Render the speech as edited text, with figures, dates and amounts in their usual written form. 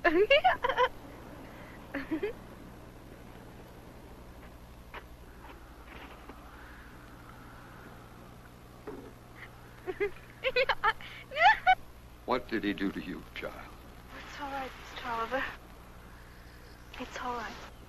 What did he do to you, child? It's all right, Mr. Oliver. It's all right.